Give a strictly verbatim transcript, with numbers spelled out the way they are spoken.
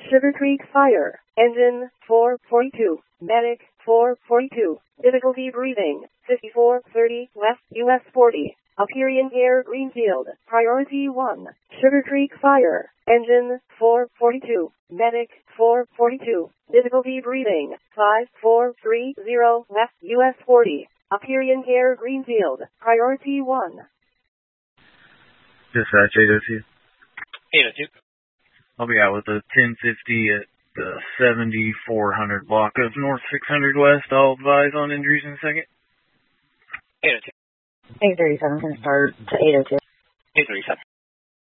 Sugar Creek Fire, engine four forty-two, medic four forty-two, difficulty breathing, fifty-four thirty west U S forty, Aperian Air Greenfield, priority one, Sugar Creek Fire, engine four forty-two, medic four forty-two, difficulty breathing, five four three zero west U S forty, Aperian Air Greenfield, priority one. Dispatch eight oh two. eight oh two. I'll be out with a ten fifty at the seventy-four hundred block of North six hundred West. I'll advise on injuries in a second. eight oh two. eight thirty-seven can start to eight oh two. eight thirty-seven.